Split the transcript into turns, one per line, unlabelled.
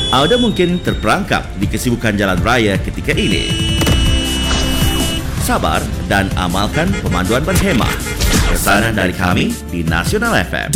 Anda mungkin terperangkap di kesibukan jalan raya ketika ini. Sabar dan amalkan pemanduan berhemah. Pesanan dari kami di Nasional FM.